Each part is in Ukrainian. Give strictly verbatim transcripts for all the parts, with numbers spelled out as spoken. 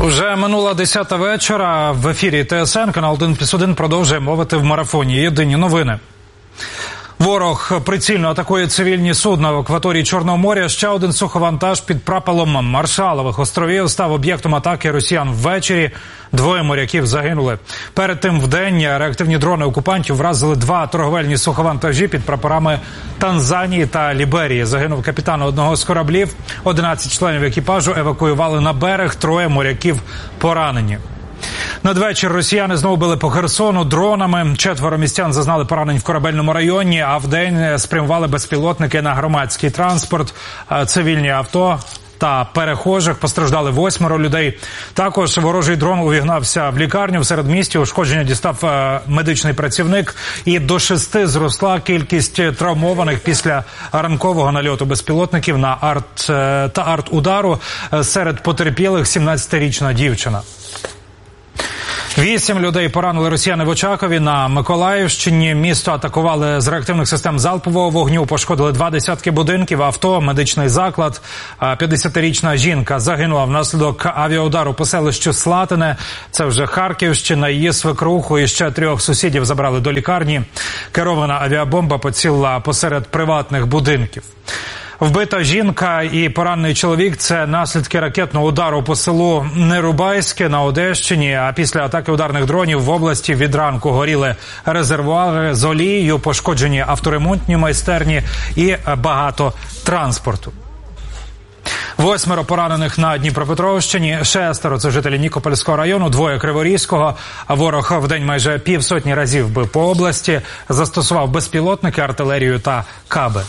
Уже минула десята вечора. В ефірі Т С Н, канал один плюс один продовжує мовити в марафоні. Єдині новини. Ворог прицільно атакує цивільні судна в акваторії Чорного моря. Ще один суховантаж під прапором Маршалових островів став об'єктом атаки росіян ввечері. Двоє моряків загинули. Перед тим вдень реактивні дрони окупантів вразили два торговельні суховантажі під прапорами Танзанії та Ліберії. Загинув капітан одного з кораблів. одинадцять членів екіпажу евакуювали на берег. Троє моряків поранені. Надвечір росіяни знову били по Херсону дронами. Четверо містян зазнали поранень в корабельному районі, а вдень спрямували безпілотники на громадський транспорт, цивільні авто та перехожих. Постраждали восьмеро людей. Також ворожий дрон увігнався в лікарню в середмісті. Ушкодження дістав медичний працівник. І до шести зросла кількість травмованих після ранкового нальоту безпілотників на арт та арт-удару. Серед потерпілих сімнадцятирічна дівчина. Вісім людей поранили росіяни в Очакові на Миколаївщині. Місто атакували з реактивних систем залпового вогню, пошкодили два десятки будинків, авто, медичний заклад. п'ятдесятирічна жінка загинула внаслідок авіаудару по селищу Слатине. Це вже Харківщина. Її свекруху і ще трьох сусідів забрали до лікарні. Керована авіабомба поцілила посеред приватних будинків. Вбита жінка і поранений чоловік – це наслідки ракетного удару по селу Нерубайське на Одещині. А після атаки ударних дронів в області від ранку горіли резервуари з олією, пошкоджені авторемонтні майстерні і багато транспорту. Восьмеро поранених на Дніпропетровщині, шестеро – це жителі Нікопольського району, двоє – Криворізького. Ворог вдень майже півсотні разів бив по області, застосував безпілотники, артилерію та каби.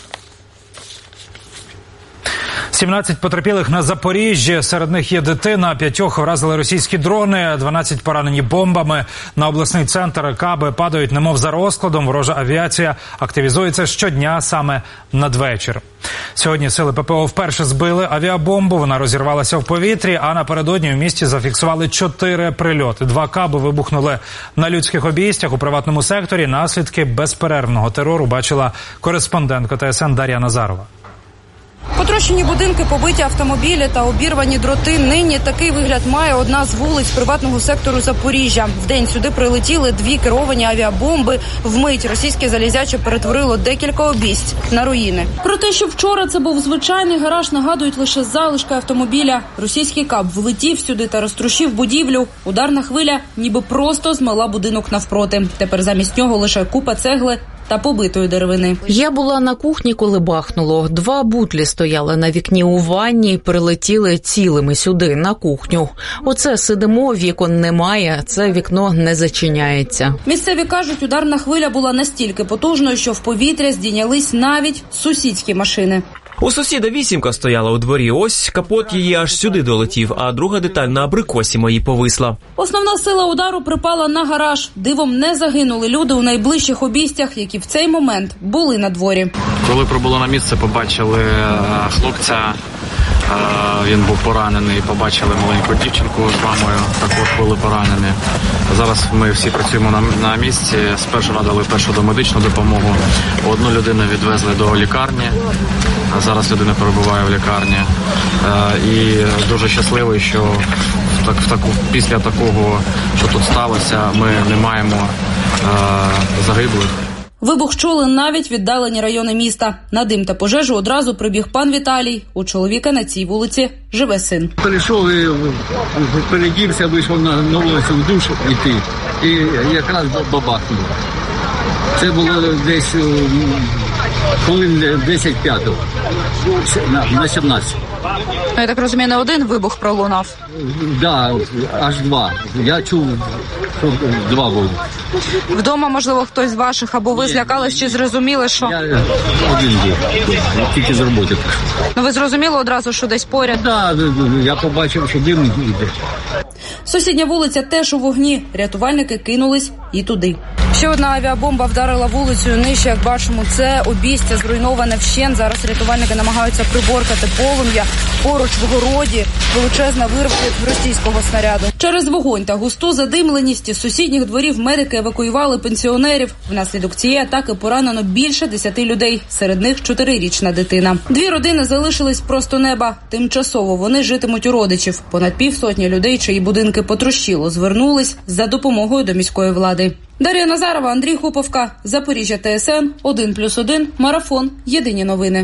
сімнадцять потерпілих на Запоріжжі, серед них є дитина, п'ятьох вразили російські дрони, дванадцять поранені бомбами. На обласний центр каби падають немов за розкладом, ворожа авіація активізується щодня саме надвечір. Сьогодні сили Пе Пе О вперше збили авіабомбу, вона розірвалася в повітрі, а напередодні в місті зафіксували чотири прильоти. Два каби вибухнули на людських обійстях у приватному секторі. Наслідки безперервного терору бачила кореспондентка Т С Н Дар'я Назарова. Потрощені будинки, побиті автомобілі та обірвані дроти. Нині такий вигляд має одна з вулиць приватного сектору Запоріжжя. Вдень сюди прилетіли дві керовані авіабомби. Вмить російське залізяче перетворило декілька обійсть на руїни. Про те, що вчора це був звичайний гараж, нагадують лише залишки автомобіля. Російський каб влетів сюди та розтрощив будівлю. Ударна хвиля ніби просто змила будинок навпроти. Тепер замість нього лише купа цегли та побитої деревини. Я була на кухні, коли бахнуло. Два бутлі стояли на вікні у ванні і прилетіли цілими сюди, на кухню. Оце сидимо, вікон немає, це вікно не зачиняється. Місцеві кажуть, ударна хвиля була настільки потужною, що в повітря здійнялись навіть сусідські машини. У сусіда вісімка стояла у дворі, ось капот її аж сюди долетів, а друга деталь на абрикосі моїй повисла. Основна сила удару припала на гараж. Дивом не загинули люди у найближчих обійстях, які в цей момент були на дворі. Коли прибули на місце, побачили хлопця, він був поранений, побачили маленьку дівчинку з мамою, також були поранені. Зараз ми всі працюємо на, на місці, спершу надали першу домедичну допомогу, одну людину відвезли до лікарні, а зараз людина перебуває в лікарні. І дуже щасливий, що в так, в таку, після такого, що тут сталося, ми не маємо загиблих. Вибух чули навіть віддалені райони міста. На дим та пожежу одразу прибіг пан Віталій. У чоловіка на цій вулиці живе син. Прийшов і передівся, вийшов на, на вулицю в душ йти. І якраз бабахнуло. Це було десь хвилин десять п'ятого на, на сімнадцять. Я так розумію, не один вибух пролунав? Так, да, аж два. Я чув, що два вибухи. Вдома, можливо, хтось з ваших, або ви злякались, чи зрозуміли, що... Я один був, тільки з роботи прийшов. Ну ви зрозуміли одразу, що десь поряд? Так, да, я побачив, що дим йде. Сусідня вулиця теж у вогні. Рятувальники кинулись і туди. Ще одна авіабомба вдарила вулицею нижче. Як бачимо, це обійстя зруйноване вщент. Зараз рятувальники намагаються приборкати полум'я. Поруч в городі величезна вирва від російського снаряду. Через вогонь та густу задимленість із сусідніх дворів медики евакуювали пенсіонерів. Внаслідок цієї атаки поранено більше десяти людей. Серед них чотирирічна дитина. Дві родини залишились просто неба. Тимчасово вони житимуть у родичів. Понад півсотні людей, чиї будинки потрощило, звернулись за допомогою до міської влади. Дар'я Назарова, Андрій Хуповка, Запоріжжя, ТСН, один плюс один, Марафон, Єдині новини.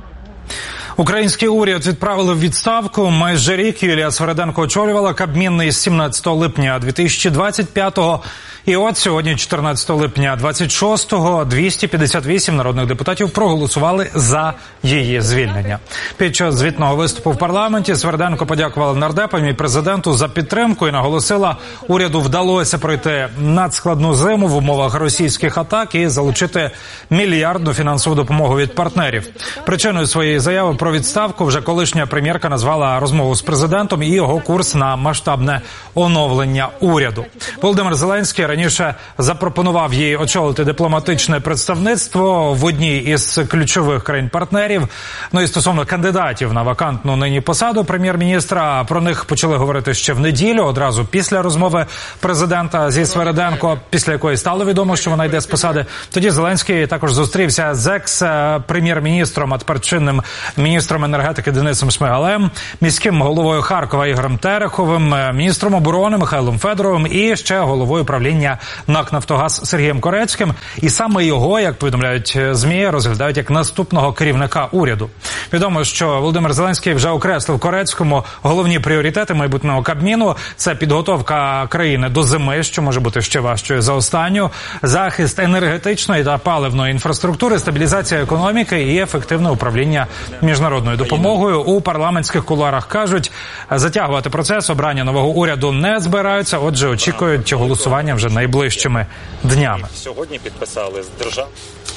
Український уряд відправили в відставку. Майже рік Юлія Свериденко очолювала Кабмін із сімнадцятого липня дві тисячі двадцять п'ятого. І от сьогодні, чотирнадцятого липня двадцять шостого, двісті п'ятдесят вісім народних депутатів проголосували за її звільнення. Під час звітного виступу в парламенті Свериденко подякувала нардепам і президенту за підтримку і наголосила, уряду вдалося пройти надскладну зиму в умовах російських атак і залучити мільярдну фінансову допомогу від партнерів. Причиною своєї заяви про відставку вже колишня прем'єрка назвала розмову з президентом і його курс на масштабне оновлення уряду. Володимир Зеленський раніше запропонував їй очолити дипломатичне представництво в одній із ключових країн-партнерів. Ну і стосовно кандидатів на вакантну нині посаду прем'єр-міністра, про них почали говорити ще в неділю, одразу після розмови президента зі Свериденко, після якої стало відомо, що вона йде з посади. Тоді Зеленський також зустрівся з екс-прем'єр-міністром, а тепер чинним міністром енергетики Денисом Шмигалем, міським головою Харкова Ігорем Тереховим, міністром оборони Михайлом Федоровим і ще головою управління НАК «Нафтогаз» Сергієм Корецьким. І саме його, як повідомляють ЗМІ, розглядають як наступного керівника уряду. Відомо, що Володимир Зеленський вже окреслив Корецькому головні пріоритети майбутнього Кабміну. Це підготовка країни до зими, що може бути ще важчою за останню, захист енергетичної та паливної інфраструктури, стабілізація економіки і ефективне управління міжнародною допомогою. У парламентських кулуарах кажуть, затягувати процес обрання нового уряду не збираються, отже, очікують голосування вже найближчими днями. Сьогодні підписали з держав.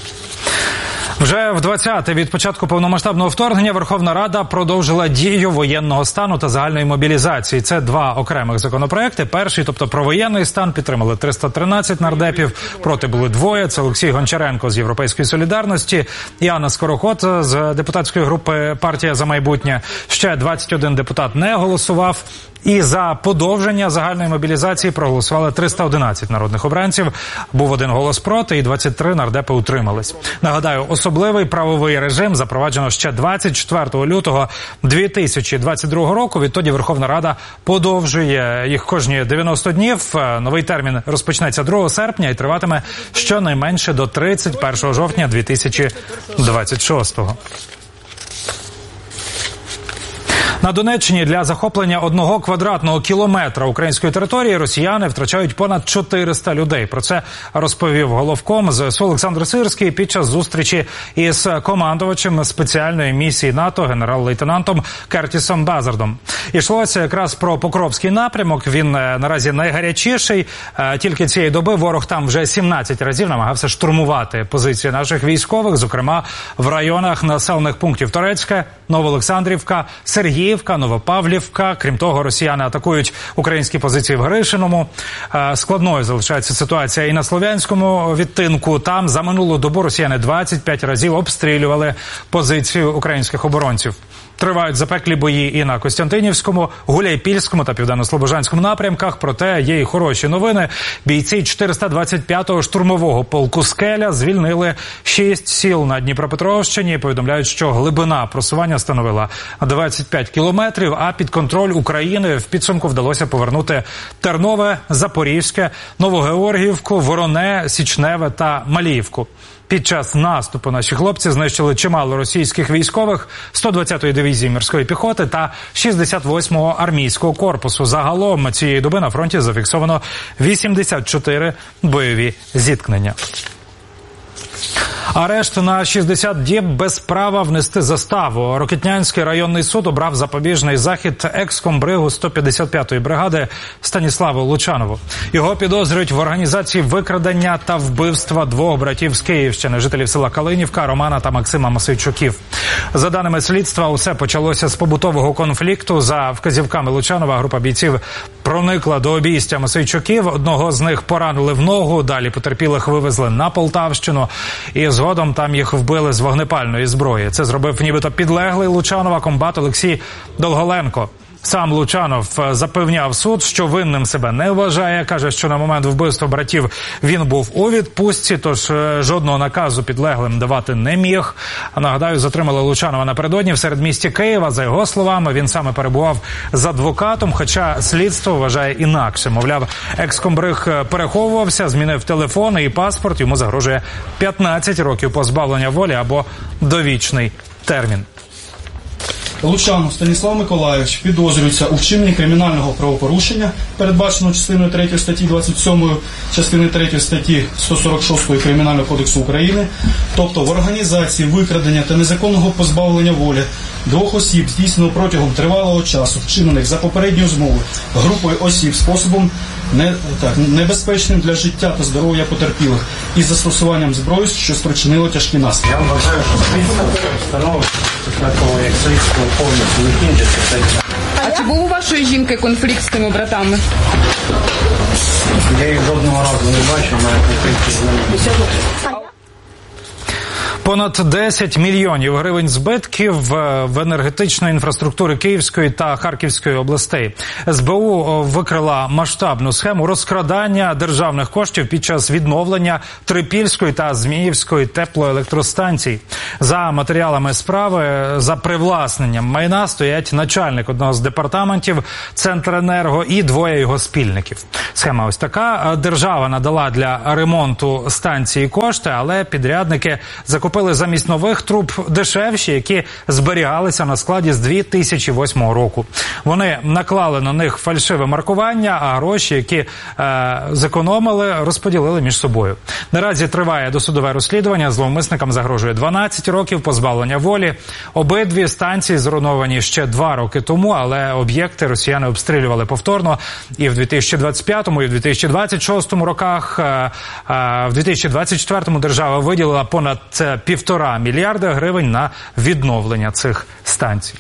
Вже в двадцяте від початку повномасштабного вторгнення Верховна Рада продовжила дію воєнного стану та загальної мобілізації. Це два окремих законопроекти. Перший, тобто про воєнний стан, підтримали триста тринадцять нардепів. Проти були двоє. Це Олексій Гончаренко з Європейської солідарності і Анна Скороход з депутатської групи «Партія за майбутнє». Ще двадцять один депутат не голосував. І за подовження загальної мобілізації проголосували триста одинадцять народних обранців. Був один голос проти і двадцять три нардепи утримались. Нагадаю, особливий правовий режим запроваджено ще двадцять четвертого лютого дві тисячі двадцять другого року. Відтоді Верховна Рада подовжує їх кожні дев'яносто днів. Новий термін розпочнеться другого серпня і триватиме щонайменше до тридцять першого жовтня дві тисячі двадцять шостого. На Донеччині для захоплення одного квадратного кілометра української території росіяни втрачають понад чотириста людей. Про це розповів головком ЗСУ Олександр Сирський під час зустрічі із командувачем спеціальної місії НАТО генерал-лейтенантом Кертісом Базардом. Йшлося якраз про Покровський напрямок. Він наразі найгарячіший. Тільки цієї доби ворог там вже сімнадцять разів намагався штурмувати позиції наших військових, зокрема в районах населених пунктів Торецьке, Новоолександрівка, Сергіївка, Новопавлівка. Крім того, росіяни атакують українські позиції в Гришиному. Складною залишається ситуація і на Слов'янському відтинку. Там за минулу добу росіяни двадцять п'ять разів обстрілювали позицію українських оборонців. Тривають запеклі бої і на Костянтинівському, Гуляйпільському та Південно-Слобожанському напрямках. Проте є й хороші новини. Бійці чотириста двадцять п'ятого штурмового полку «Скеля» звільнили шість сіл на Дніпропетровщині. Повідомляють, що глибина просування становила двадцять п'ять кілометрів, а під контроль України в підсумку вдалося повернути Тернове, Запорізьке, Новогеоргіївку, Вороне, Січневе та Маліївку. Під час наступу наші хлопці знищили чимало російських військових сто двадцятої дивізії морської піхоти та шістдесят восьмого армійського корпусу. Загалом цієї доби на фронті зафіксовано вісімдесят чотири бойові зіткнення. Арешт на шістдесят діб без права внести заставу. Рокитнянський районний суд обрав запобіжний захід екс-комбригу сто п'ятдесят п'ятої бригади Станіславу Лучанову. Його підозрюють в організації викрадення та вбивства двох братів з Київщини, жителів села Калинівка, Романа та Максима Масейчуків. За даними слідства, усе почалося з побутового конфлікту. За вказівками Лучанова, група бійців проникла до обійстя Мосейчуків. Одного з них поранили в ногу, далі потерпілих вивезли на Полтавщину і згодом там їх вбили з вогнепальної зброї. Це зробив нібито підлеглий Лучанова комбат Олексій Долголенко. Сам Лучанов запевняв суд, що винним себе не вважає. Каже, що на момент вбивства братів він був у відпустці, тож жодного наказу підлеглим давати не міг. Нагадаю, затримали Лучанова напередодні в середмісті Києва. За його словами, він саме перебував з адвокатом, хоча слідство вважає інакше. Мовляв, екскомбриг переховувався, змінив телефон і паспорт. Йому загрожує п'ятнадцять років позбавлення волі або довічний термін. Лучанов Станіслав Миколайович підозрюється у вчиненні кримінального правопорушення, передбаченого частиною третьої статті двадцять сьомої, частини третьої статті сто сорок шостої Кримінального кодексу України, тобто в організації викрадення та незаконного позбавлення волі двох осіб, здійсненого протягом тривалого часу, вчинених за попередньою змовою групою осіб способом не, так, небезпечним для життя та здоров'я потерпілих із застосуванням зброї, що спричинило тяжкі наслідки. Я вважаю, що слідство встановить після того, як слідство повністю закінчиться. А чи був у вашої жінки конфлікт з тими братами? Я їх жодного разу не бачив, навіть конфлікті з ними. Понад десять мільйонів гривень збитків в енергетичної інфраструктури Київської та Харківської областей. ес бе у викрила масштабну схему розкрадання державних коштів під час відновлення Трипільської та Зміївської теплоелектростанцій. За матеріалами справи, за привласненням майна стоять начальник одного з департаментів Центренерго і двоє його спільників. Схема ось така. Держава надала для ремонту станції кошти, але підрядники закупили замість нових труб дешевші, які зберігалися на складі з дві тисячі восьмого року. Вони наклали на них фальшиве маркування, а гроші, які е, зекономили, розподілили між собою. Наразі триває досудове розслідування. Зловмисникам загрожує дванадцять років позбавлення волі. Обидві станції зруйновані ще два роки тому, але об'єкти росіяни обстрілювали повторно і в дві тисячі двадцять п'ятому, і в дві тисячі двадцять шостому роках. Е, е, в дві тисячі двадцять четвертому держава виділила понад півтора мільярда гривень на відновлення цих станцій.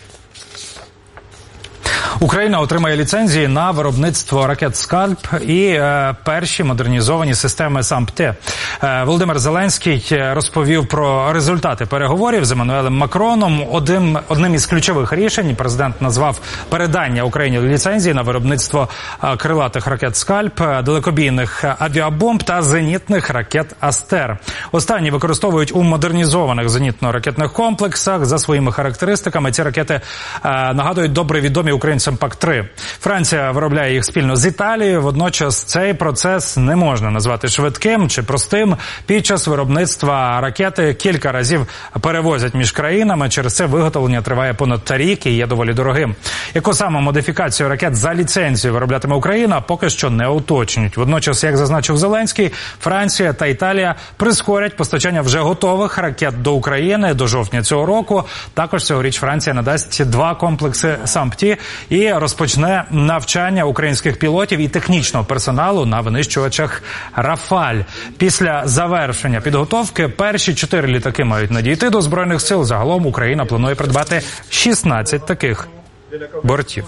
Україна отримає ліцензії на виробництво ракет «Скальп» і е, перші модернізовані системи «Сампте». Е, Володимир Зеленський розповів про результати переговорів з Еммануелем Макроном. Одним, одним із ключових рішень президент назвав передання Україні ліцензії на виробництво е, крилатих ракет «Скальп», далекобійних авіабомб та зенітних ракет «Астер». Останні використовують у модернізованих зенітно-ракетних комплексах. За своїми характеристиками ці ракети е, нагадують добре відомі українцям пак три. Франція виробляє їх спільно з Італією. Водночас цей процес не можна назвати швидким чи простим. Під час виробництва ракети кілька разів перевозять між країнами. Через це виготовлення триває понад рік і є доволі дорогим. Яку саме модифікацію ракет за ліцензією вироблятиме Україна, поки що не уточнюють. Водночас, як зазначив Зеленський, Франція та Італія прискорять постачання вже готових ракет до України до жовтня цього року. Також цьогоріч Франція надасть два комплекси «Сампті» і розпочне навчання українських пілотів і технічного персоналу на винищувачах «Рафаль». Після завершення підготовки перші чотири літаки мають надійти до Збройних сил. Загалом Україна планує придбати шістнадцять таких бортів.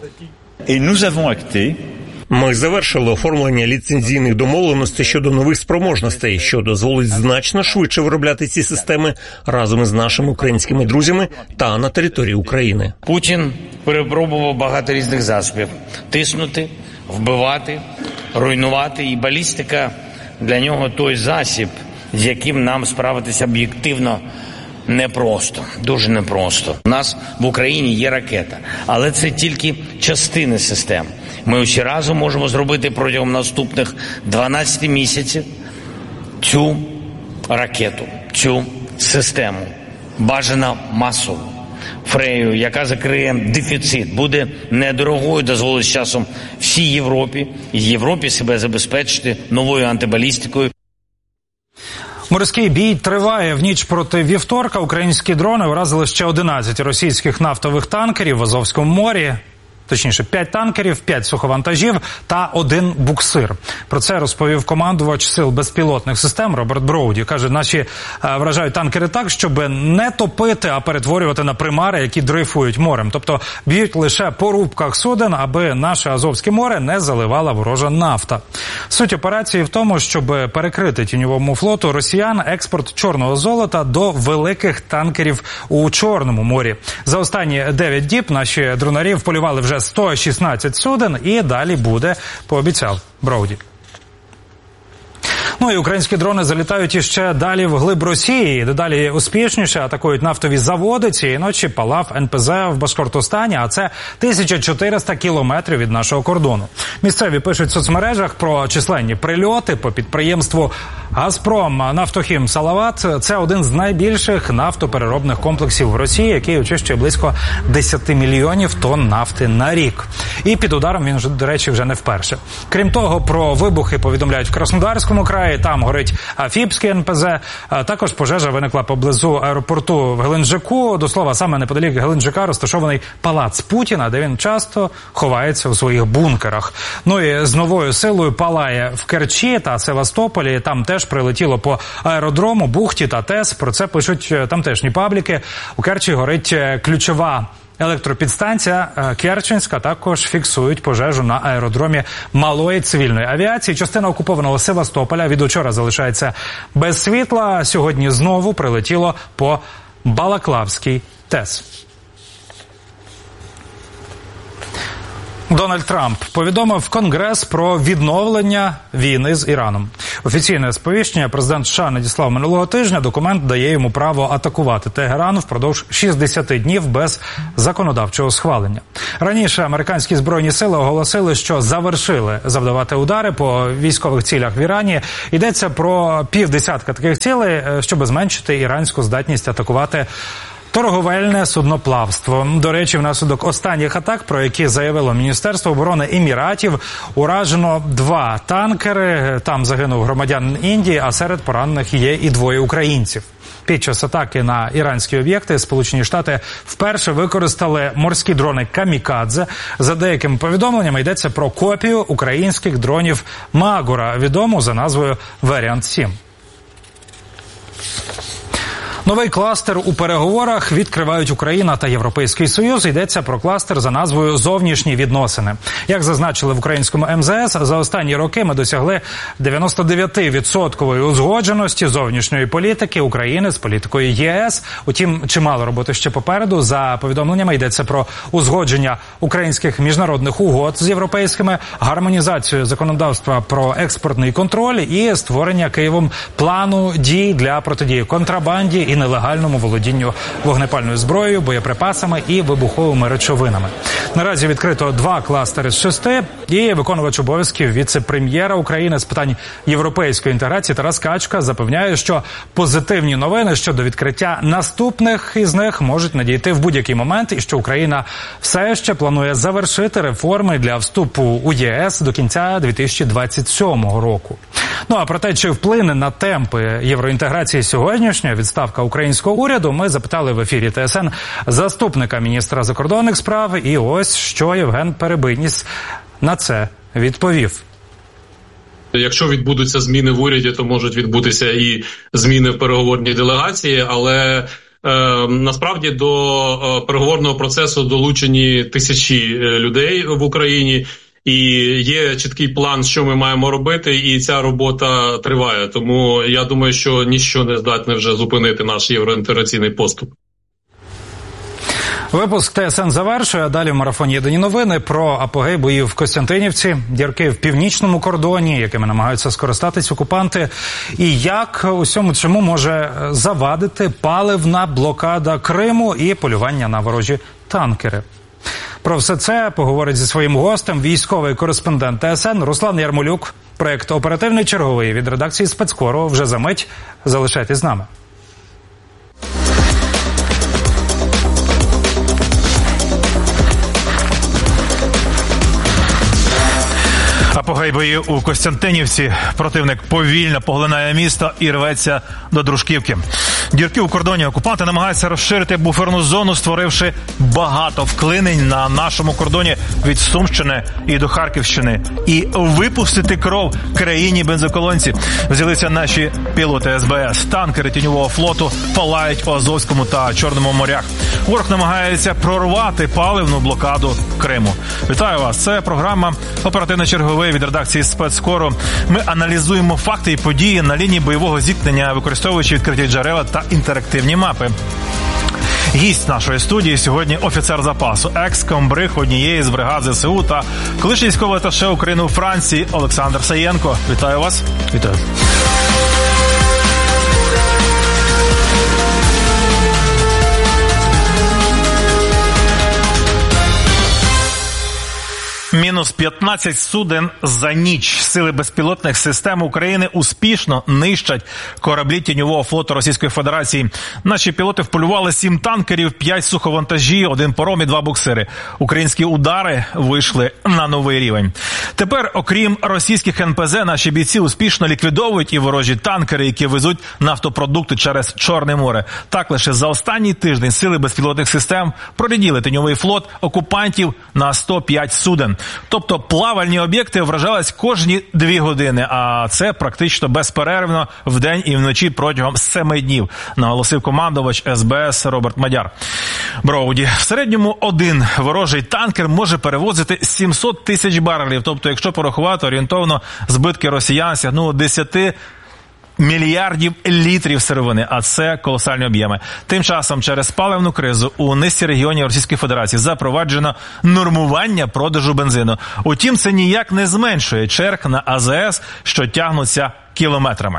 Ми завершили оформлення ліцензійних домовленостей щодо нових спроможностей, що дозволить значно швидше виробляти ці системи разом із нашими українськими друзями та на території України. Путін перепробував багато різних засобів – тиснути, вбивати, руйнувати. І балістика для нього той засіб, з яким нам справитися об'єктивно непросто, дуже непросто. У нас в Україні є ракета, але це тільки частини систем. Ми усі разом можемо зробити протягом наступних дванадцяти місяців цю ракету, цю систему, бажано масово. Фрею, яка закриє дефіцит, буде недорогою, дозволить з часом всій Європі, і Європі себе забезпечити новою антибалістикою. Морський бій триває. В ніч проти вівторка українські дрони вразили ще одинадцять російських нафтових танкерів в Азовському морі. Точніше, п'ять танкерів, п'ять суховантажів та один буксир. Про це розповів командувач сил безпілотних систем Роберт Броуді. Каже, наші е, вражають танкери так, щоб не топити, а перетворювати на примари, які дрейфують морем. Тобто б'ють лише по рубках суден, аби наше Азовське море не заливала ворожа нафта. Суть операції в тому, щоб перекрити тіньовому флоту росіян експорт чорного золота до великих танкерів у Чорному морі. За останні дев'ять діб наші дронарі вполювали вже сто шістнадцять суден і далі буде, пообіцяв Броуді. Ну і українські дрони залітають іще далі вглиб Росії. Дедалі успішніше атакують нафтові заводи. Цієї ночі палав ен пе зе в Башкортостані, а це тисяча чотириста кілометрів від нашого кордону. Місцеві пишуть в соцмережах про численні прильоти по підприємству «Газпром Нафтохім Салават». Це один з найбільших нафтопереробних комплексів в Росії, який очищує близько десять мільйонів тонн нафти на рік. І під ударом він, до речі, вже не вперше. Крім того, про вибухи повідомляють в Краснодарському краї. Там горить Афіпський ен пе зе. Також пожежа виникла поблизу аеропорту в Геленджику. До слова, саме неподалік Геленджика розташований палац Путіна, де він часто ховається у своїх бункерах. Ну і з новою силою палає в Керчі та Севастополі. Там теж прилетіло по аеродрому, бухті та ТЕС. Про це пишуть тамтешні пабліки. У Керчі горить ключова електропідстанція Керченська. Також фіксують пожежу на аеродромі малої цивільної авіації. Частина окупованого Севастополя від учора залишається без світла. Сьогодні знову прилетіло по Балаклавській ТЕС. Дональд Трамп повідомив Конгрес про відновлення війни з Іраном. Офіційне сповіщення президент США надіслав минулого тижня. Документ дає йому право атакувати Тегеран впродовж шістдесят днів без законодавчого схвалення. Раніше американські збройні сили оголосили, що завершили завдавати удари по військових цілях в Ірані. Йдеться про півдесятка таких цілей, щоб зменшити іранську здатність атакувати торговельне судноплавство. До речі, внаслідок останніх атак, про які заявило Міністерство оборони Еміратів, уражено два танкери. Там загинув громадянин Індії, а серед поранених є і двоє українців. Під час атаки на іранські об'єкти Сполучені Штати вперше використали морські дрони «Камікадзе». За деякими повідомленнями йдеться про копію українських дронів «Магура», відому за назвою «Варіант сім». Новий кластер у переговорах відкривають Україна та Європейський Союз. Йдеться про кластер за назвою «Зовнішні відносини». Як зазначили в українському ем зе ес, за останні роки ми досягли дев'яносто дев'ять відсотків узгодженості зовнішньої політики України з політикою є ес. Утім, чимало роботи ще попереду. За повідомленнями йдеться про узгодження українських міжнародних угод з європейськими, гармонізацію законодавства про експортний контроль і створення Києвом плану дій для протидії контрабанді і нелегальному володінню вогнепальною зброєю, боєприпасами і вибуховими речовинами. Наразі відкрито два кластери з шести, і виконувач обов'язків віце-прем'єра України з питань європейської інтеграції Тарас Качка запевняє, що позитивні новини щодо відкриття наступних із них можуть надійти в будь-який момент, і що Україна все ще планує завершити реформи для вступу у є ес до кінця дві тисячі двадцять сьомого року. Ну а про те, чи вплине на темпи євроінтеграції сьогоднішня відставка українського уряду, ми запитали в ефірі те ес ен заступника міністра закордонних справ, і ось що Євген Перебийніс на це відповів. Якщо відбудуться зміни в уряді, то можуть відбутися і зміни в переговорній делегації, але е, насправді до е, переговорного процесу долучені тисячі людей в Україні. І є чіткий план, що ми маємо робити, і ця робота триває. Тому я думаю, що ніщо не здатне вже зупинити наш євроінтеграційний поступ. Випуск те ес ен завершує, а далі в марафоні «Єдині новини» про апогей боїв в Костянтинівці, дірки в північному кордоні, якими намагаються скористатись окупанти, і як усьому цьому може завадити паливна блокада Криму і полювання на ворожі танкери. Про все це поговорить зі своїм гостем військовий кореспондент те ес ен Руслан Ярмолюк. Проєкт «Оперативний черговий» від редакції «Спецкору» вже за мить. Залишайтесь з нами. Апогей боїв у Костянтинівці. Противник повільно поглинає місто і рветься до Дружківки. дірки у кордоні. Окупанти намагаються розширити буферну зону, створивши багато вклинень на нашому кордоні від Сумщини і до Харківщини. І випустити кров країні бензоколонці взялися наші пілоти ес бе ес. Танкери тіньового флоту палають у Азовському та Чорному морях. Ворог намагається прорвати паливну блокаду Криму. Вітаю вас. Це програма «Оперативно-черговий» від редакції «Спецкору». Ми аналізуємо факти і події на лінії бойового зіткнення, використовуючи відкриті джерела та інтерактивні мапи. Гість нашої студії сьогодні офіцер запасу, екс-комбриг однієї з бригад зе се у та колишній військовий аташе України у Франції Олександр Саєнко. Вітаю вас. Вітаю. Мінус п'ятнадцять суден за ніч. Сили безпілотних систем України успішно нищать кораблі тіньового флоту Російської Федерації. Наші пілоти вполювали сім танкерів, п'ять суховантажі, один паром і два буксири. Українські удари вийшли на новий рівень. Тепер, окрім російських ен пе зет, наші бійці успішно ліквідовують і ворожі танкери, які везуть нафтопродукти через Чорне море. Так, лише за останній тиждень сили безпілотних систем проряділи тіньовий флот окупантів на сто п'ять суден. Тобто плавальні об'єкти вражались кожні дві години, а це практично безперервно вдень і вночі протягом семи днів, наголосив командувач ес бе ес Роберт Мадяр. Броуді. В середньому один ворожий танкер може перевозити сімсот тисяч барелів, тобто якщо порахувати, орієнтовно збитки росіян сягнули десяти мільярдів літрів сировини, а це колосальні об'єми. Тим часом через паливну кризу у низці регіонів Російської Федерації запроваджено нормування продажу бензину. Утім, це ніяк не зменшує черг на а зе ес, що тягнуться кілометрами.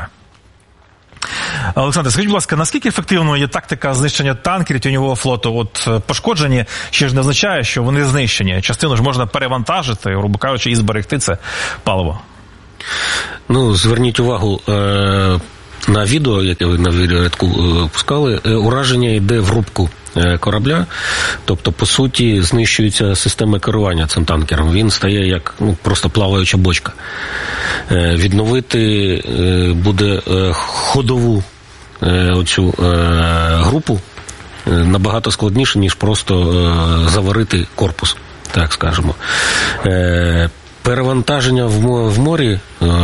Олександр, скажіть, будь ласка, наскільки ефективною є тактика знищення танкерів тіньового флоту? От пошкоджені ще ж не означає, що вони знищені. Частину ж можна перевантажити, грубо кажучи, і зберегти це паливо. Ну, зверніть увагу е, на відео, яке ви на відеорядку е, пускали, е, ураження йде в рубку е, корабля, тобто, по суті, знищується система керування цим танкером. Він стає як ну, просто плаваюча бочка. Е, відновити е, буде е, ходову е, оцю е, групу е, набагато складніше, ніж просто е, заварити корпус, так скажемо. Е, Перевантаження в морі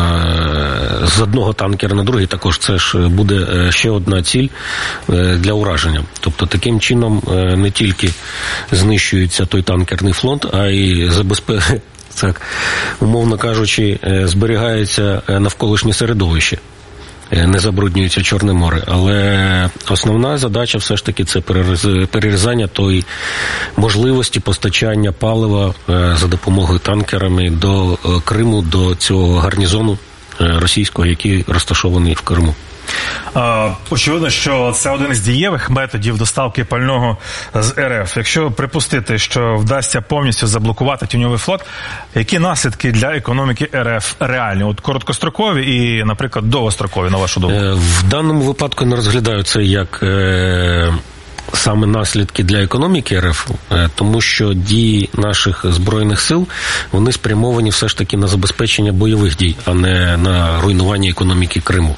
з одного танкера на другий також це ж буде ще одна ціль для ураження. Тобто таким чином не тільки знищується той танкерний флот, а й забезпечує, так, умовно кажучи, зберігається навколишнє середовище. Не забруднюється Чорне море. Але основна задача все ж таки це перерізання тої можливості постачання палива за допомогою танкерами до Криму, до цього гарнізону російського, який розташований в Криму. Очевидно, що це один із дієвих методів доставки пального з ер еф. Якщо припустити, що вдасться повністю заблокувати тіньовий флот, які наслідки для економіки ер еф реальні? От короткострокові і, наприклад, довгострокові, на вашу думку? В даному випадку не розглядаю це як е, саме наслідки для економіки ер еф, тому що дії наших Збройних сил, вони спрямовані все ж таки на забезпечення бойових дій, а не на руйнування економіки Криму.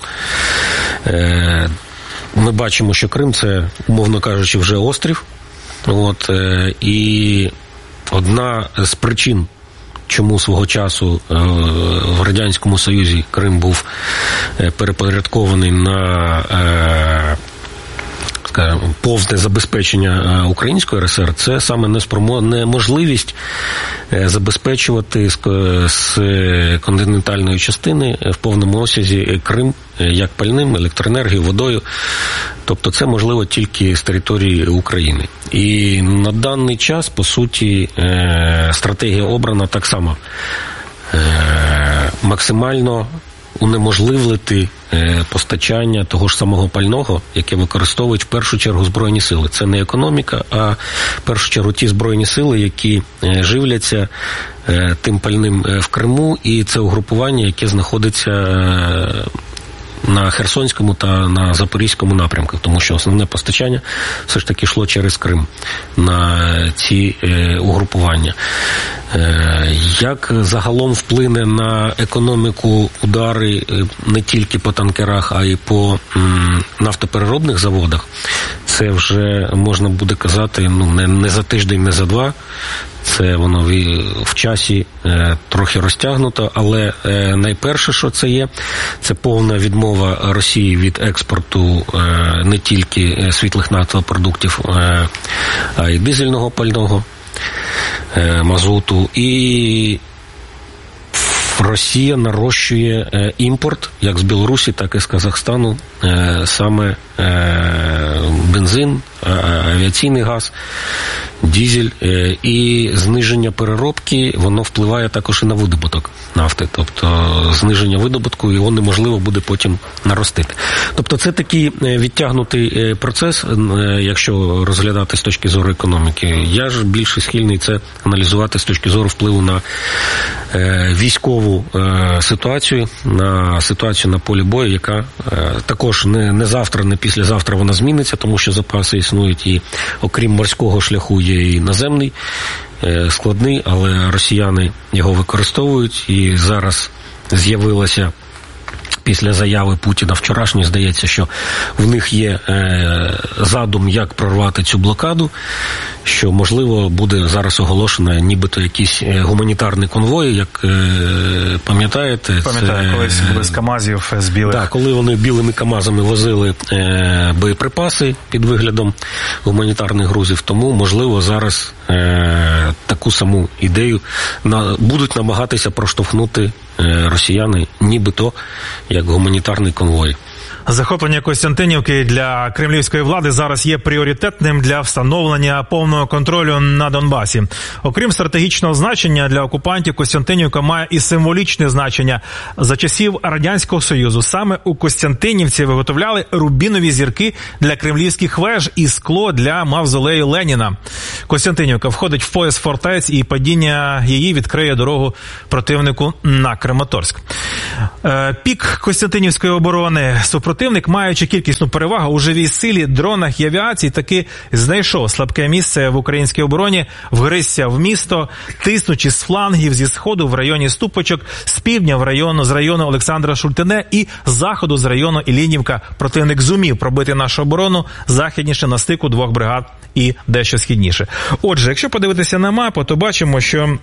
Ми бачимо, що Крим – це, умовно кажучи, вже острів. От, і одна з причин, чому свого часу в Радянському Союзі Крим був перепорядкований на повне забезпечення української ер ес ер, це саме неможливість забезпечувати з континентальної частини в повному обсязі Крим як пальним, електроенергією, водою. Тобто це можливо тільки з території України. І на даний час, по суті, стратегія обрана так само. Максимально унеможливити постачання того ж самого пального, яке використовують в першу чергу Збройні сили. Це не економіка, а в першу чергу ті Збройні сили, які живляться тим пальним в Криму, і це угрупування, яке знаходиться на Херсонському та на Запорізькому напрямках, тому що основне постачання все ж таки йшло через Крим на ці е, угрупування. Е, як загалом вплине на економіку удари не тільки по танкерах, а й по м, нафтопереробних заводах, це вже можна буде казати ну, не, не за тиждень, не за два. Це воно в часі е, трохи розтягнуто, але е, найперше, що це є, це повна відмова Росії від експорту е, не тільки світлих нафтопродуктів, е, а й дизельного пального, е, мазуту. І Росія нарощує е, імпорт, як з Білорусі, так і з Казахстану, е, саме е, бензин, е, авіаційний газ, дизель, е, і зниження переробки, воно впливає також і на видобуток нафти. Тобто зниження видобутку, його неможливо буде потім наростити. Тобто це такий відтягнутий процес, якщо розглядати з точки зору економіки. Я ж більше схильний це аналізувати з точки зору впливу на е, військову е, ситуацію, на ситуацію на полі бою, яка е, також не, не завтра, не післязавтра вона зміниться, тому що запаси існують і окрім морського шляху є і наземний, е, складний, але росіяни його використовують, і зараз з'явилося після заяви Путіна вчорашньої, здається, що в них є е, задум, як прорвати цю блокаду, що, можливо, буде зараз оголошено нібито якісь гуманітарні конвої, як е, пам'ятаєте. Пам'ятаю, це, колись були з КАМАЗів, з білих. Так, коли вони білими КАМАЗами возили е, боєприпаси під виглядом гуманітарних грузів, тому, можливо, зараз е, таку саму ідею на, будуть намагатися проштовхнути е, росіяни, нібито як гуманітарний конвой. Захоплення Костянтинівки для кремлівської влади зараз є пріоритетним для встановлення повного контролю на Донбасі. Окрім стратегічного значення для окупантів, Костянтинівка має і символічне значення. За часів Радянського Союзу саме у Костянтинівці виготовляли рубінові зірки для кремлівських веж і скло для мавзолею Леніна. Костянтинівка входить в пояс фортець, і падіння її відкриє дорогу противнику на Краматорськ. Пік Костянтинівської оборони. Супротивник, маючи кількісну перевагу у живій силі, дронах і авіації, таки знайшов слабке місце в українській обороні, вгризся в місто, тиснучи з флангів, зі сходу в районі Ступочок, з півдня в району, з району Олександра Шультине і з заходу з району Іллінівка. Противник зумів пробити нашу оборону західніше на стику двох бригад і дещо східніше. Отже, якщо подивитися на мапу, то бачимо, що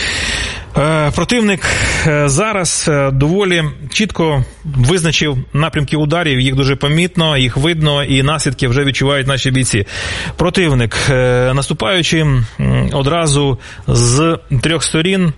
противник зараз доволі чітко визначив напрямки ударів, їх дуже помітно, їх видно, і наслідки вже відчувають наші бійці. Противник, наступаючи одразу з трьох сторін,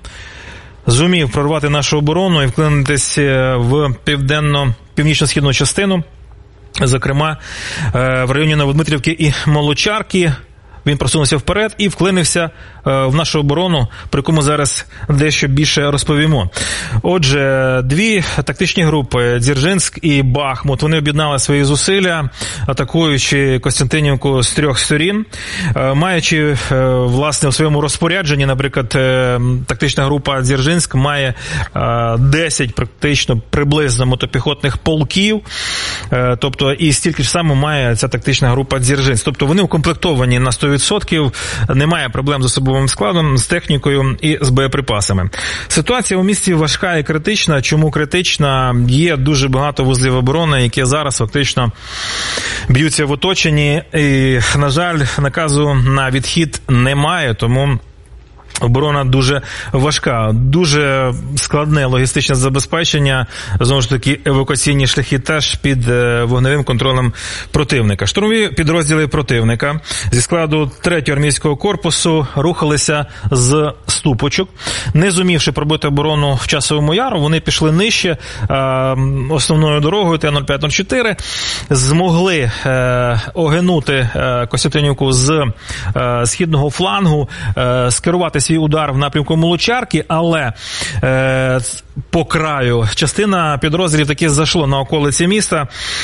зумів прорвати нашу оборону і вклинитися в південно-північно-східну частину, зокрема в районі Новодмитрівки і Молочарки. Він просунувся вперед і вклинився в нашу оборону, про яку ми зараз дещо більше розповімо. Отже, дві тактичні групи, Дзержинськ і Бахмут, вони об'єднали свої зусилля, атакуючи Костянтинівку з трьох сторін, маючи, власне, у своєму розпорядженні, наприклад, тактична група Дзержинськ має десять практично приблизно мотопіхотних полків, тобто і стільки ж само має ця тактична група Дзержинськ. Тобто вони укомплектовані на сто відсотків, немає проблем з особовим складом, з технікою і з боєприпасами. Ситуація у місті важка і критична. Чому критична? Є дуже багато вузлів оборони, які зараз фактично б'ються в оточенні, і, на жаль, наказу на відхід немає, тому оборона дуже важка, дуже складне логістичне забезпечення, знову ж таки евакуаційні шляхи теж під вогневим контролем противника. Штурмові підрозділи противника зі складу третього армійського корпусу рухалися з Ступочок. Не зумівши пробити оборону в Часовому Яру, вони пішли нижче основною дорогою Т нуль п'ять нуль чотири, змогли огинути Костянтинівку з східного флангу, скерувати свій удар в напрямку Молочарки, але е, по краю частина підрозділів таки зайшло на околиці міста.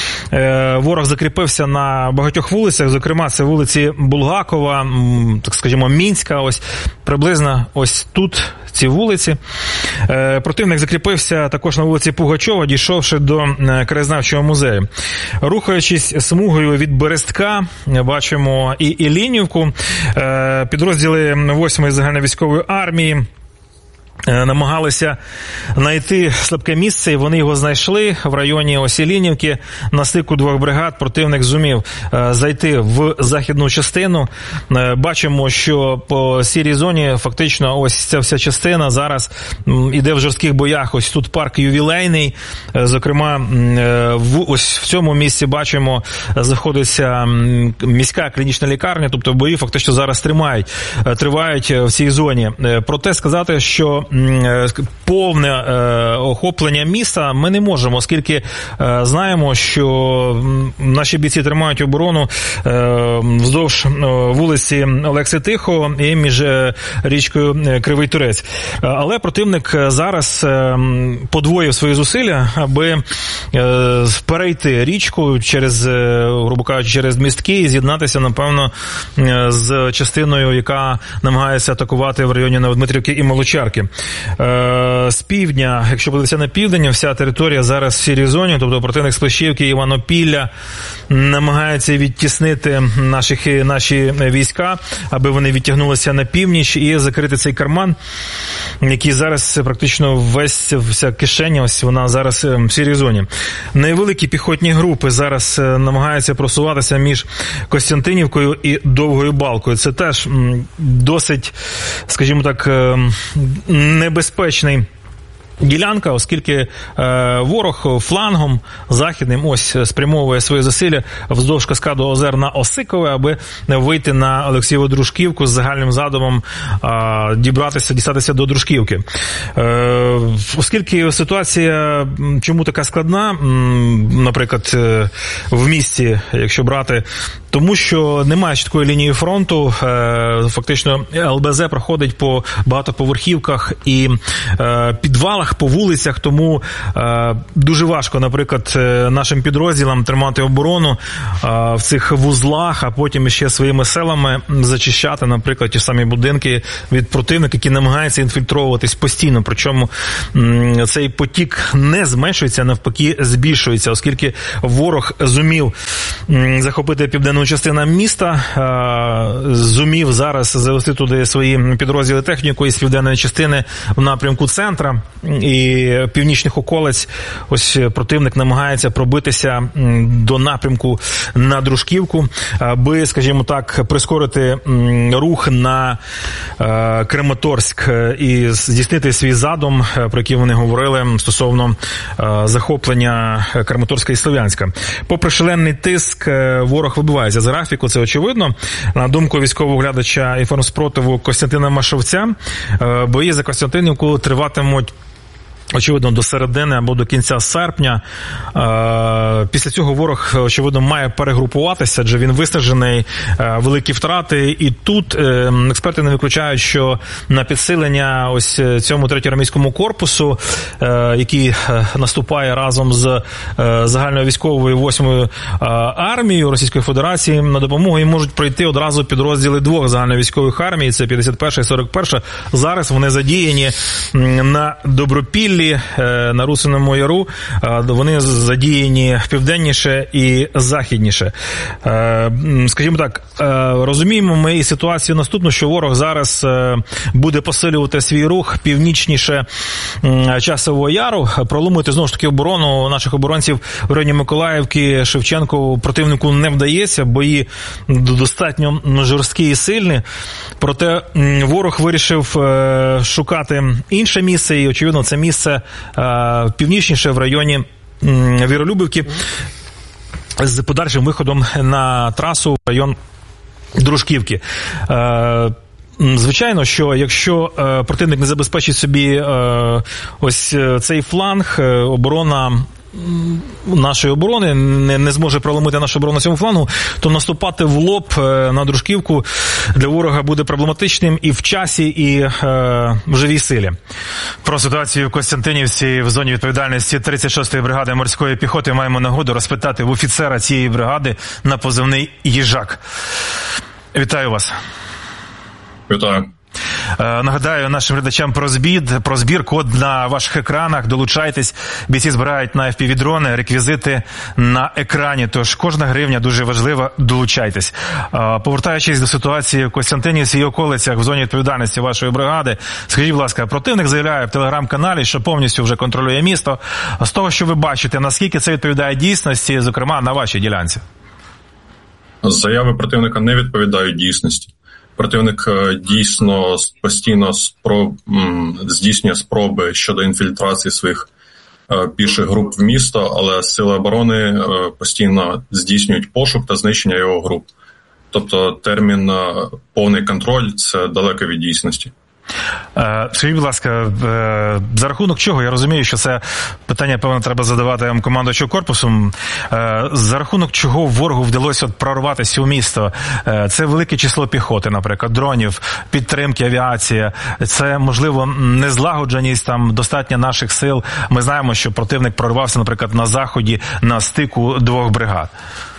Е, ворог закріпився на багатьох вулицях, зокрема це вулиці Булгакова, так скажімо, Мінська, ось приблизно ось тут ці вулиці. Противник закріпився також на вулиці Пугачова, дійшовши до краєзнавчого музею. Рухаючись смугою від Берестка, бачимо і Іллінівку. Підрозділи восьмої загальновійськової армії намагалися знайти слабке місце, і вони його знайшли в районі Осілінівки. На стику двох бригад противник зумів зайти в західну частину. Бачимо, що по сірій зоні фактично ось ця вся частина зараз іде в жорстких боях. Ось тут парк Ювілейний. Зокрема, в, ось в цьому місці бачимо, знаходиться міська клінічна лікарня, тобто бої фактично зараз тримають, тривають в цій зоні. Проте сказати, що повне е, охоплення міста ми не можемо, оскільки е, знаємо, що наші бійці тримають оборону е, вздовж е, вулиці Олекси Тихого і між е, річкою Кривий Турець. Але противник зараз е, подвоїв свої зусилля, аби е, перейти річку через, е, грубо кажучи, через містки і з'єднатися, напевно, е, з частиною, яка намагається атакувати в районі Новодмитрівки і Молочарки. З півдня, якщо подивитися на південь, вся територія зараз в сірій зоні, тобто противник з Плещівки, Іванопілля намагається відтіснити наших, наші війська, аби вони відтягнулися на північ і закрити цей карман, який зараз практично весь, вся кишеня, ось вона зараз в сірій зоні. Невеликі піхотні групи зараз намагаються просуватися між Костянтинівкою і Довгою Балкою. Це теж досить, скажімо так, небезпечний ділянка, оскільки е, ворог флангом західним ось спрямовує свої зусилля вздовж каскаду озер на Осикове, аби вийти на Олексієву Дружківку з загальним задумом е, дібратися, дістатися до Дружківки. Е, оскільки ситуація чому така складна, наприклад, в місті, якщо брати, тому що немає чіткої лінії фронту, е, фактично ел бе зет проходить по багатоповерхівках і е, підвалах, по вулицях, тому е, дуже важко, наприклад, нашим підрозділам тримати оборону е, в цих вузлах, а потім ще своїми селами зачищати, наприклад, ті самі будинки від противника, які намагаються інфільтровуватись постійно. Причому м, цей потік не зменшується, а навпаки збільшується, оскільки ворог зумів м, захопити південну частину міста, е, зумів зараз завести туди свої підрозділи техніку із південної частини в напрямку центра і північних околиць. Ось противник намагається пробитися до напрямку на Дружківку, аби, скажімо так, прискорити рух на Краматорськ і здійснити свій задум, про який вони говорили, стосовно захоплення Краматорська і Слов'янська. Попри шалений тиск, ворог вибивається з графіку, це очевидно. На думку військового оглядача інформспротиву Костянтина Машовця, бої за Костянтинівку триватимуть очевидно до середини або до кінця серпня. Після цього ворог, очевидно, має перегрупуватися, адже він виснажений, великі втрати. І тут експерти не виключають, що на підсилення ось цьому третьому армійському корпусу, який наступає разом з загальною військовою восьмою армією Російської Федерації, на допомогу їм можуть прийти одразу підрозділи двох загальновійськових армій, це п'ятдесят перша і сорок перша. Зараз вони задіяні на Добропіллі, на Русиному Яру, вони задіяні південніше і західніше. Скажімо так, розуміємо ми і ситуацію наступну, що ворог зараз буде посилювати свій рух північніше Часового Яру, проломити знову ж таки оборону наших оборонців в районі Миколаївки, Шевченко противнику не вдається, бої достатньо жорсткі і сильні, проте ворог вирішив шукати інше місце, і очевидно це місце Це північніше в районі Віролюбівки з подальшим виходом на трасу в район Дружківки. Звичайно, що якщо противник не забезпечить собі ось цей фланг, оборона нашої оборони не, не зможе проломити нашу оборону на цьому флангу, то наступати в лоб на Дружківку для ворога буде проблематичним і в часі, і е, в живій силі. Про ситуацію в Костянтинівці в зоні відповідальності тридцять шостої бригади морської піхоти маємо нагоду розпитати в офіцера цієї бригади на позивний «Їжак». Вітаю вас. Вітаю. Нагадаю нашим глядачам про збір, про збір, код на ваших екранах, долучайтесь, бійці збирають на еф пі ві-дрони, реквізити на екрані, тож кожна гривня дуже важлива, долучайтесь. Повертаючись до ситуації в Костянтинівці і околицях в зоні відповідальності вашої бригади, скажіть, будь ласка, противник заявляє в телеграм-каналі, що повністю вже контролює місто. З того, що ви бачите, наскільки це відповідає дійсності, зокрема на вашій ділянці? Заяви противника не відповідають дійсності. Противник дійсно постійно спроб, здійснює спроби щодо інфільтрації своїх піших груп в місто, але сили оборони постійно здійснюють пошук та знищення його груп. Тобто термін «повний контроль» – це далеко від дійсності. Скажіть, будь ласка, за рахунок чого? Я розумію, що це питання, певно, треба задавати командуючим корпусом. За рахунок чого ворогу вдалося прорватися у місто? Це велике число піхоти, наприклад, дронів, підтримки, авіація. Це, можливо, незлагодженість, там, достатньо наших сил. Ми знаємо, що противник прорвався, наприклад, на заході, на стику двох бригад.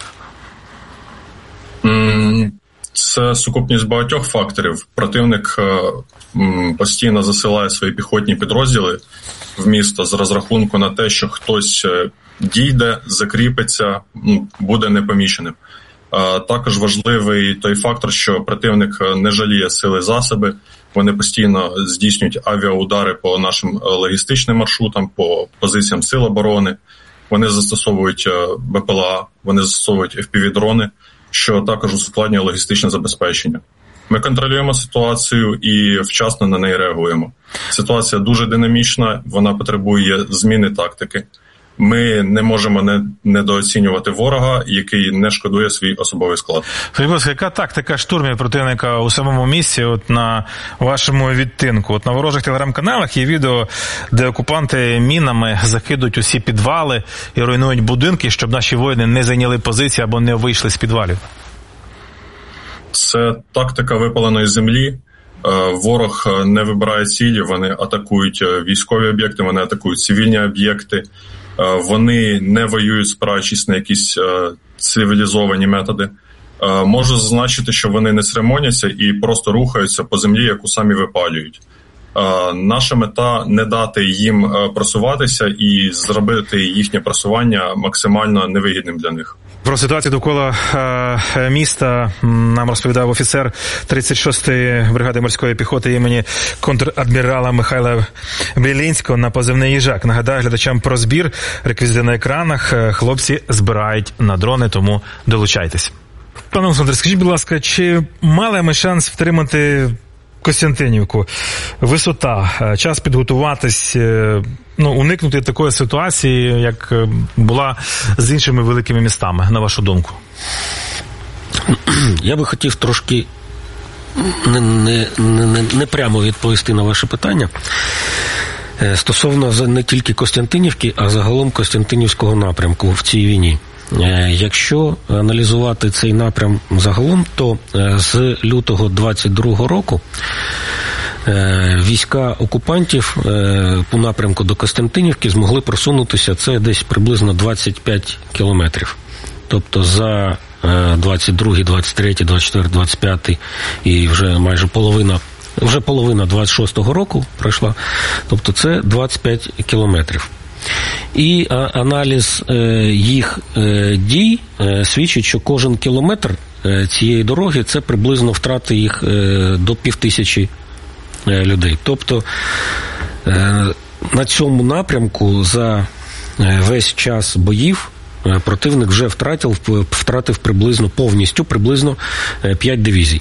Mm. Це сукупність багатьох факторів. Противник постійно засилає свої піхотні підрозділи в місто з розрахунку на те, що хтось дійде, закріпиться, буде непоміченим. Також важливий той фактор, що противник не жаліє сили засоби, вони постійно здійснюють авіаудари по нашим логістичним маршрутам, по позиціям сил оборони, вони застосовують бе пе ел а, вони застосовують еф пі ві-дрони, що також ускладнює логістичне забезпечення. Ми контролюємо ситуацію і вчасно на неї реагуємо. Ситуація дуже динамічна, вона потребує зміни тактики. Ми не можемо не, недооцінювати ворога, який не шкодує свій особовий склад. Скажіть, будь ласка, яка тактика штурмів противника у самому місці, от на вашому відтинку? От на ворожих телеграм-каналах є відео, де окупанти мінами закидують усі підвали і руйнують будинки, щоб наші воїни не зайняли позиції або не вийшли з підвалів. Це тактика випаленої землі. Ворог не вибирає цілі, вони атакують військові об'єкти, вони атакують цивільні об'єкти. Вони не воюють, спираючись на якісь цивілізовані методи. Можу зазначити, що вони не церемоняться і просто рухаються по землі, яку самі випалюють. Наша мета – не дати їм просуватися і зробити їхнє просування максимально невигідним для них. Про ситуацію довкола е, міста нам розповідав офіцер тридцять шостої бригади морської піхоти імені контрадмірала Михайла Білінського на позивний «Їжак». Нагадаю глядачам про збір, реквізити на екранах. Хлопці збирають на дрони, тому долучайтесь. Пане Олександре, скажіть, будь ласка, чи мали ми шанс втримати Костянтинівку? Висота, час підготуватись, ну, уникнути такої ситуації, як була з іншими великими містами, на вашу думку? Я би хотів трошки не, не, не, не прямо відповісти на ваше питання. Стосовно не тільки Костянтинівки, а загалом Костянтинівського напрямку в цій війні. Якщо аналізувати цей напрям загалом, то з лютого двадцять другого року війська окупантів по напрямку до Костянтинівки змогли просунутися, це десь приблизно двадцять п'ять кілометрів. Тобто за двадцять другий, двадцять третій, двадцять четвертий, двадцять п'ятий і вже майже половина, вже половина двадцять шостого року пройшла, тобто це двадцять п'ять кілометрів. І аналіз їх дій свідчить, що кожен кілометр цієї дороги – це приблизно втрати їх до півтисячі людей. Тобто на цьому напрямку за весь час боїв противник вже втратив, втратив приблизно повністю приблизно п'ять дивізій.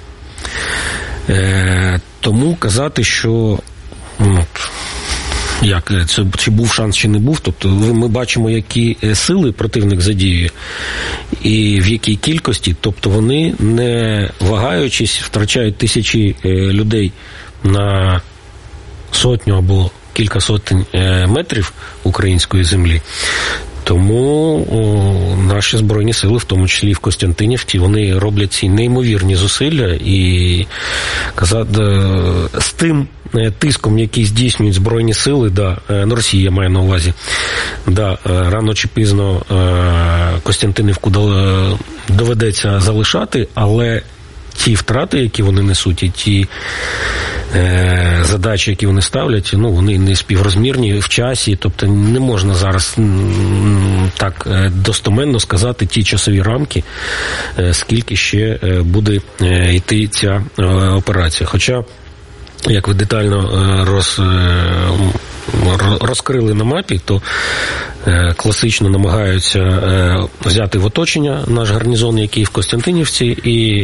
Тому казати, що ну, як це, чи був шанс, чи не був, тобто ми бачимо, які сили противник задіює і в якій кількості, тобто вони, не вагаючись, втрачають тисячі людей на сотню або кілька сотень метрів української землі. Тому о, наші Збройні сили, в тому числі і в Костянтинівці, вони роблять ці неймовірні зусилля і казати, з тим тиском, який здійснюють Збройні сили, да, ну, Росія має на увазі, да, рано чи пізно Костянтинівку доведеться залишати, але ті втрати, які вони несуть, і ті задачі, які вони ставлять, ну, вони не співрозмірні в часі, тобто не можна зараз так достоменно сказати ті часові рамки, скільки ще буде йти ця операція. Хоча, як ви детально роз, розкрили на мапі, то класично намагаються взяти в оточення наш гарнізон, який в Костянтинівці, і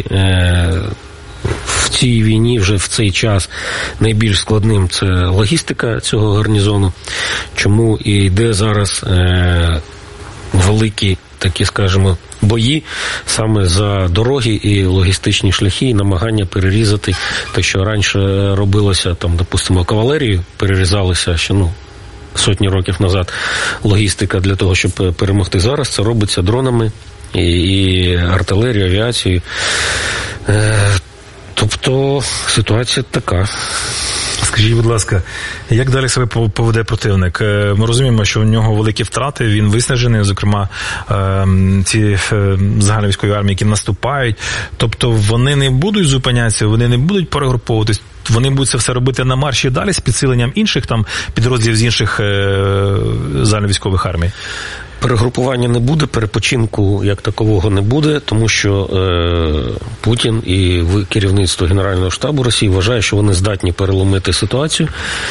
в цій війні вже в цей час найбільш складним це логістика цього гарнізону, чому і йде зараз е, великі такі, скажімо, бої саме за дороги і логістичні шляхи, і намагання перерізати те, що раніше робилося, там, допустимо, кавалерію, перерізалися ще, ну, сотні років назад логістика для того, щоб перемогти. Зараз це робиться дронами і, і артилерією, авіацією. Е, Тобто ситуація така. Скажіть, будь ласка, як далі себе поведе противник? Ми розуміємо, що в нього великі втрати, він виснажений, зокрема, ці загальновійськові армії, які наступають. Тобто вони не будуть зупинятися, вони не будуть перегруповуватись, вони будуть це все робити на марші далі з підсиленням інших там підрозділів з інших загальновійськових армій? Перегрупування не буде, перепочинку як такового не буде, тому що е, Путін і керівництво Генерального штабу Росії вважає, що вони здатні переломити ситуацію,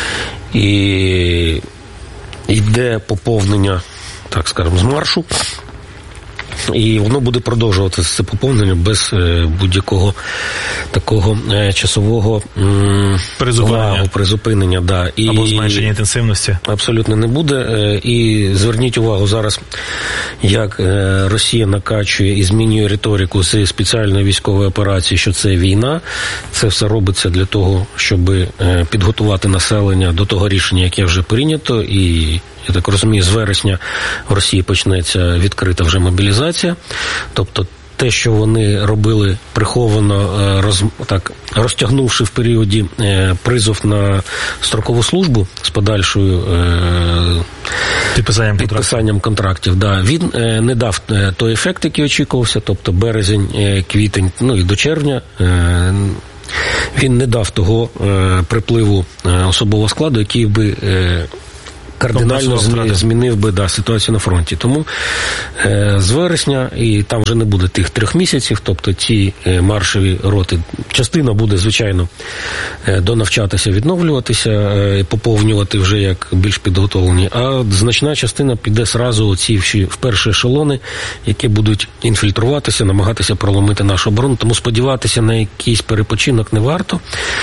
і йде поповнення, так скажемо, з маршу, і воно буде продовжуватися, це поповнення, без е, будь-якого такого е, часового м, призупинення, призупинення да. І або зменшення інтенсивності. Абсолютно не буде. Е, і зверніть увагу зараз, як е, Росія накачує і змінює риторику з спеціальної військової операції, що це війна. Це все робиться для того, щоб е, підготувати населення до того рішення, яке вже прийнято, і я так розумію, з вересня в Росії почнеться відкрита вже мобілізація. Тобто те, що вони робили приховано, роз, так, розтягнувши в періоді е, призов на строкову службу з подальшою е, підписанням, підписанням контрактів, да, він е, не дав е, той ефект, який очікувався, тобто березень, е, квітень, ну і до червня, е, він не дав того е, припливу е, особового складу, який би е, кардинально змінив би да, ситуацію на фронті. Тому е, з вересня, і там вже не буде тих трьох місяців, тобто ці е, маршові роти, частина буде, звичайно, е, донавчатися, відновлюватися, е, поповнювати вже як більш підготовлені, а значна частина піде сразу оці всі в перші ешелони, які будуть інфільтруватися, намагатися проломити нашу оборону. Тому сподіватися на якийсь перепочинок не варто.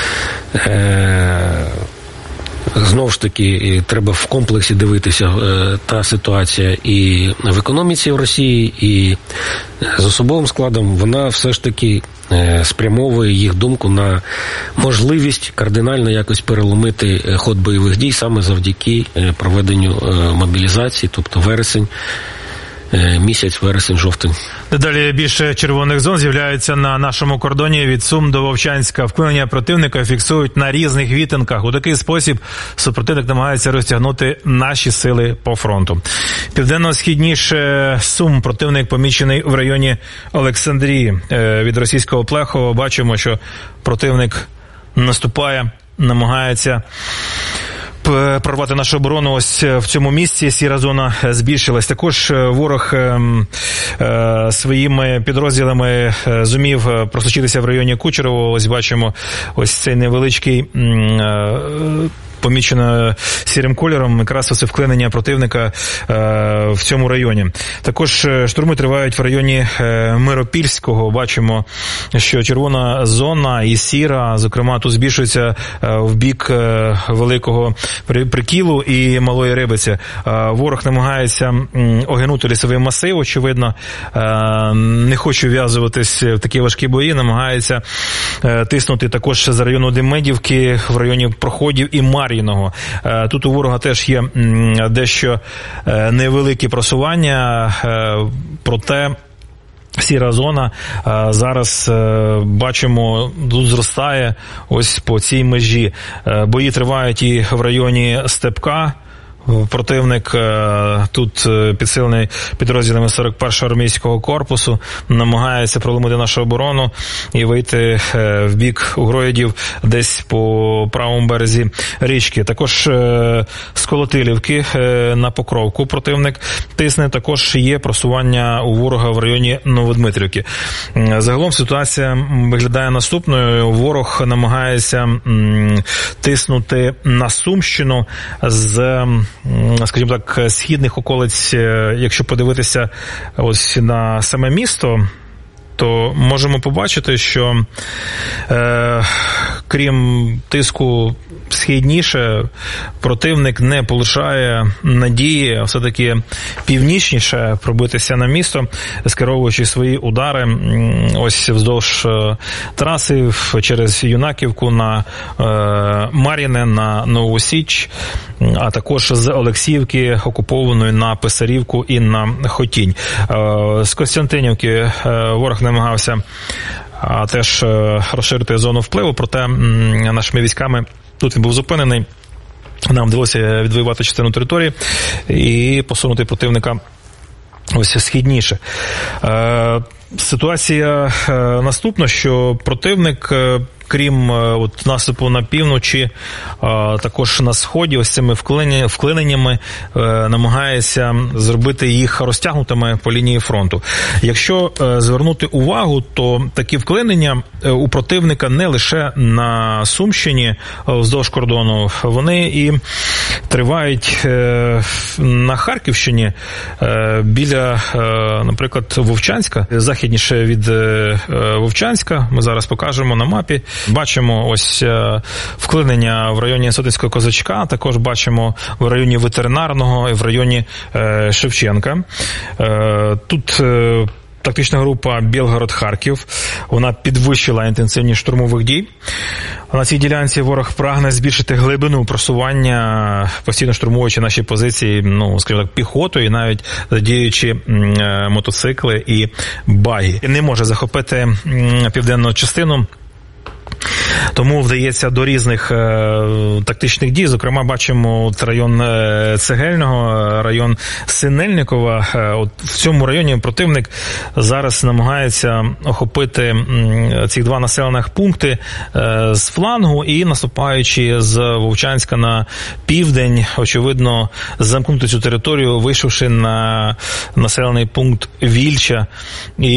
Е, Знову ж таки, треба в комплексі дивитися е, та ситуація і в економіці в Росії, і з особовим складом, вона все ж таки е, спрямовує їх думку на можливість кардинально якось переломити ход бойових дій саме завдяки е, проведенню е, мобілізації, тобто вересень, місяць, вересень, жовтень. Дедалі більше червоних зон з'являються на нашому кордоні від Сум до Вовчанська. Вклинення противника фіксують на різних відтинках. У такий спосіб супротивник намагається розтягнути наші сили по фронту. Південно-східніше Сум противник помічений в районі Олександрії. Від російського Плехова бачимо, що противник наступає, намагається прорвати нашу оборону. Ось в цьому місці сіра зона збільшилась. Також ворог е, е, своїми підрозділами зумів просочитися в районі Кучерово. Ось бачимо ось цей невеличкий е, помічено сірим кольором, якраз оце вклинення противника е, в цьому районі. Також штурми тривають в районі е, Миропільського. Бачимо, що червона зона і сіра, зокрема, тут збільшується е, в бік е, Великого Прикілу і Малої Рибиці. Е, ворог намагається м, огинути лісовий масив, очевидно, е, не хоче вв'язуватись в такі важкі бої, намагається е, тиснути також за району Демидівки, в районі Проходів і Мар'їного. Тут у ворога теж є дещо невеликі просування, проте сіра зона зараз, бачимо, тут зростає ось по цій межі. Бої тривають і в районі Степка, Противник тут підсилений підрозділами сорок першого армійського корпусу намагається проломити нашу оборону і вийти в бік угроїдів десь по правому березі річки. Також з Колотилівки на Покровку противник тисне. Також є просування у ворога в районі Новодмитрівки. Загалом ситуація виглядає наступною. Ворог намагається тиснути на Сумщину з, скажімо так, східних околиць. Якщо подивитися ось на саме місто, то можемо побачити, що е, крім тиску східніше, противник не полишає надії все-таки північніше пробитися на місто, скеровуючи свої удари ось вздовж траси через Юнаківку на е, Мар'їне, на Нову Січ, а також з Олексіївки окупованої на Писарівку і на Хотінь. Е, з Костянтинівки е, ворог намагався а теж розширити зону впливу, проте нашими військами тут він був зупинений. Нам вдалося відвоювати частину території і посунути противника ось східніше. Ситуація наступна, що противник, крім от наступу на півночі, також на сході, ось цими вклиненнями намагається зробити їх розтягнутими по лінії фронту. Якщо звернути увагу, то такі вклинення у противника не лише на Сумщині вздовж кордону, вони і тривають на Харківщині біля, наприклад, Вовчанська, західніше від Вовчанська. Ми зараз покажемо на мапі. Бачимо ось вклинення в районі Сотинського Козачка, також бачимо в районі Ветеринарного і в районі Шевченка. Тут тактична група Білгород-Харків, вона підвищила інтенсивність штурмових дій. На цій ділянці ворог прагне збільшити глибину просування, постійно штурмуючи наші позиції, ну, скажімо так, піхотою, навіть задіючи мотоцикли і баги. Не може захопити південну частину, тому вдається до різних е, тактичних дій. Зокрема, бачимо от район е, Цегельного, район Синельникова. Е, от в цьому районі противник зараз намагається охопити м, ці два населених пункти е, з флангу і наступаючи з Вовчанська на південь, очевидно, замкнути цю територію, вийшовши на населений пункт Вільча. І